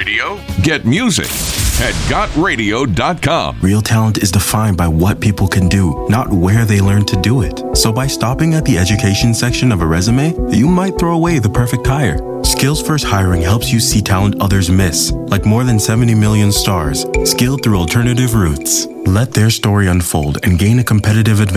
radio? Get music at gotradio.com. Real talent is defined by what people can do, not where they learn to do it. So by stopping at the education section of a resume, you might throw away the perfect hire. Skills First Hiring helps you see talent others miss, like more than 70 million stars, skilled through alternative routes. Let their story unfold and gain a competitive advantage